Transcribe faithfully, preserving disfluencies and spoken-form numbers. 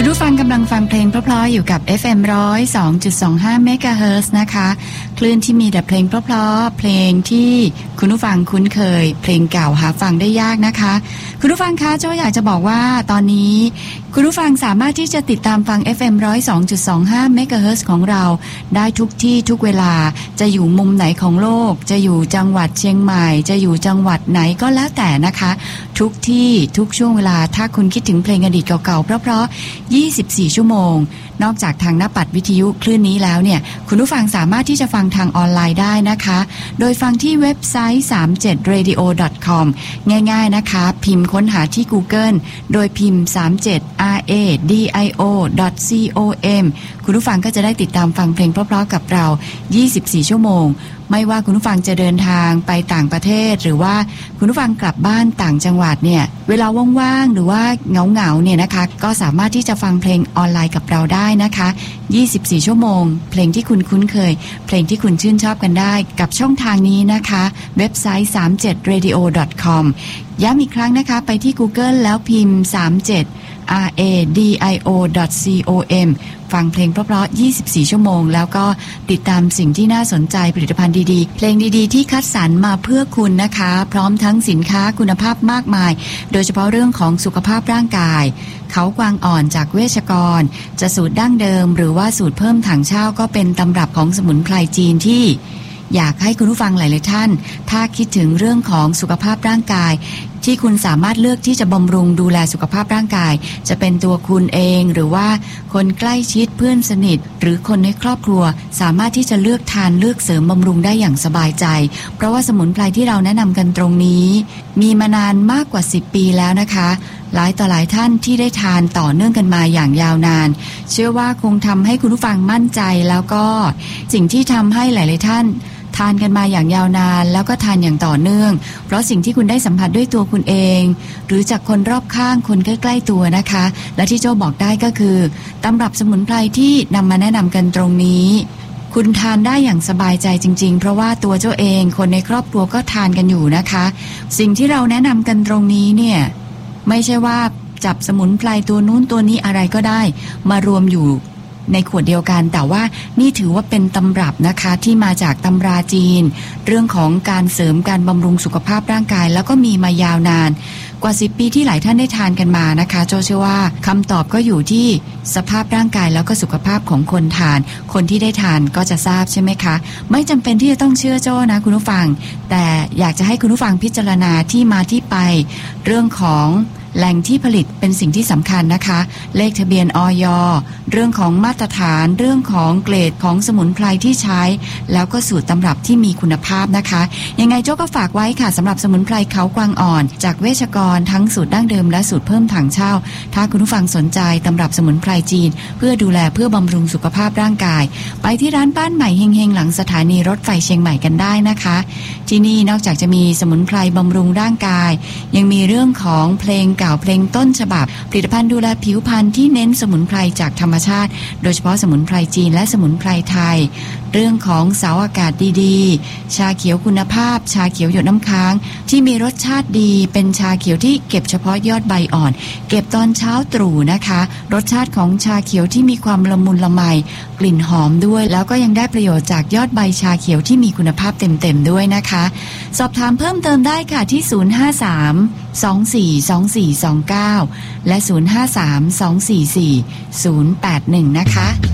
คุณผู้ฟังกำลังฟังเพลงเพราะๆอยู่กับ เอฟ เอ็ม หนึ่งศูนย์สองจุดสองห้า เมกะเฮิรตซ์ นะคะคลื่นที่มีแต่เพลงเพราะๆเพลงที่คุณผู้ฟังคุ้นเคยเพลงเก่าหาฟังได้ยากนะคะคุณผู้ฟังคะโจ้อยากจะบอกว่าตอนนี้คุณผู้ฟังสามารถที่จะติดตามฟัง เอฟ เอ็ม หนึ่งศูนย์สองจุดสองห้า เมกะเฮิรตซ์ ของเราได้ทุกที่ทุกเวลาจะอยู่มุมไหนของโลกจะอยู่จังหวัดเชียงใหม่จะอยู่จังหวัดไหนก็แล้วแต่นะคะทุกที่ทุกช่วงเวลาถ้าคุณคิดถึงเพลงอดีตเก่าๆเพราะๆยี่สิบสี่ชั่วโมงนอกจากทางหน้าปัดวิทยุคลื่นนี้แล้วเนี่ยคุณผู้ฟังสามารถที่จะฟังทางออนไลน์ได้นะคะโดยฟังที่เว็บไซต์ สามสิบเจ็ด เรดิโอ ดอท คอม ง่ายๆนะคะพิมพ์ค้นหาที่ Google โดยพิมพ์ สามสิบเจ็ด อาร์ เอ ดี ไอ โอ ดอท ซี โอ เอ็ม คุณผู้ฟังก็จะได้ติดตามฟังเพลงเพราะๆกับเรายี่สิบสี่ชั่วโมงไม่ว่าคุณผู้ฟังจะเดินทางไปต่างประเทศหรือว่าคุณผู้ฟังกลับบ้านต่างจังหวัดเนี่ยเวลาว่างๆหรือว่าเหงาๆเนี่ยนะคะก็สามารถที่จะฟังเพลงออนไลน์กับเราได้นะคะยี่สิบสี่ชั่วโมงเพลงที่คุณคุ้นเคยเพลงที่คุณชื่นชอบกันได้กับช่องทางนี้นะคะเว็บไซต์ สามสิบเจ็ด เรดิโอ ดอท คอม ย้ำอีกครั้งนะคะไปที่ Google แล้วพิมพ์ สามสิบเจ็ด อาร์ เอ ดี ไอ โอ ดอท ซี โอ เอ็ม ฟังเพลงเพราะๆยี่สิบสี่ชั่วโมงแล้วก็ติดตามสิ่งที่น่าสนใจผลิตภัณฑ์ดีๆเพลงดีๆที่คัดสรรมาเพื่อคุณนะคะพร้อมทั้งสินค้าคุณภาพมากมายโดยเฉพาะเรื่องของสุขภาพร่างกายเขากวางอ่อนจากเวชกรจะสูตรดั้งเดิมหรือว่าสูตรเพิ่มถังเช่าก็เป็นตำรับของสมุนไพรจีนที่อยากให้คุณผู้ฟังหลายๆท่านถ้าคิดถึงเรื่องของสุขภาพร่างกายที่คุณสามารถเลือกที่จะบำรุงดูแลสุขภาพร่างกายจะเป็นตัวคุณเองหรือว่าคนใกล้ชิดเพื่อนสนิทหรือคนในครอบครัวสามารถที่จะเลือกทานเลือกเสริมบำรุงได้อย่างสบายใจเพราะว่าสมุนไพรที่เราแนะนำกันตรงนี้มีมานานมากกว่าสิบปีแล้วนะคะหลายต่อหลายท่านที่ได้ทานต่อเนื่องกันมาอย่างยาวนานเชื่อว่าคงทำให้คุณผู้ฟังมั่นใจแล้วก็สิ่งที่ทำให้หลายๆท่านทานกันมาอย่างยาวนานแล้วก็ทานอย่างต่อเนื่องเพราะสิ่งที่คุณได้สัมผัสด้วยตัวคุณเองหรือจากคนรอบข้างคนใกล้ๆตัวนะคะและที่โจ้บอกได้ก็คือตำรับสมุนไพรที่นำมาแนะนำกันตรงนี้คุณทานได้อย่างสบายใจจริงๆเพราะว่าตัวเจ้าเองคนในครอบครัวก็ทานกันอยู่นะคะสิ่งที่เราแนะนำกันตรงนี้เนี่ยไม่ใช่ว่าจับสมุนไพรตัวนู้นตัวนี้อะไรก็ได้มารวมอยู่ในขวดเดียวกันแต่ว่านี่ถือว่าเป็นตำรับนะคะที่มาจากตำราจีนเรื่องของการเสริมการบำรุงสุขภาพร่างกายแล้วก็มีมายาวนานกว่าสิบปีที่หลายท่านได้ทานกันมานะคะโจเชื่อว่าคำตอบก็อยู่ที่สภาพร่างกายแล้วก็สุขภาพของคนทานคนที่ได้ทานก็จะทราบใช่ไหมคะไม่จำเป็นที่จะต้องเชื่อโจ้นะคุณผู้ฟังแต่อยากจะให้คุณผู้ฟังพิจารณาที่มาที่ไปเรื่องของแหล่งที่ผลิตเป็นสิ่งที่สำคัญนะคะเลขทะเบียนอย.เรื่องของมาตรฐานเรื่องของเกรดของสมุนไพรที่ใช้แล้วก็สูตรตำรับที่มีคุณภาพนะคะยังไงโจ้ก็ฝากไว้ค่ะสำหรับสมุนไพรเขากวางอ่อนจากเวชกรทั้งสูตรดั้งเดิมและสูตรเพิ่มถังเช่าถ้าคุณผู้ฟังสนใจตำรับสมุนไพรจีนเพื่อดูแลเพื่อบำรุงสุขภาพร่างกายไปที่ร้านบ้านใหม่เฮงๆหลังสถานีรถไฟเชียงใหม่กันได้นะคะที่นี่นอกจากจะมีสมุนไพรบำรุงร่างกายยังมีเรื่องของเพลงเก่าเพลงต้นฉบับผลิตภัณฑ์ดูแลผิวพรรณที่เน้นสมุนไพรจากธรรมชาติโดยเฉพาะสมุนไพรจีนและสมุนไพรไทยเรื่องของเสาอากาศดีๆชาเขียวคุณภาพชาเขียวหยดน้ำค้างที่มีรสชาติดีเป็นชาเขียวที่เก็บเฉพาะยอดใบอ่อนเก็บตอนเช้าตรู่นะคะรสชาติของชาเขียวที่มีความละมุนละไมกลิ่นหอมด้วยแล้วก็ยังได้ประโยชน์จากยอดใบชาเขียวที่มีคุณภาพเต็มๆด้วยนะคะสอบถามเพิ่มเติมได้ค่ะที่ศูนย์ ห้า สาม สอง สี่ สอง สี่ สอง เก้าและศูนย์ ห้า สาม สอง สี่ สี่ ศูนย์ แปด หนึ่งนะคะ